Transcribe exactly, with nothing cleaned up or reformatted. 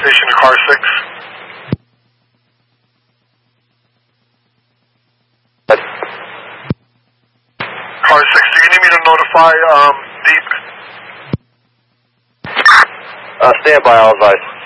Station to car six. Car six, do you need me to notify um, Deep? Uh, stand by, all advice.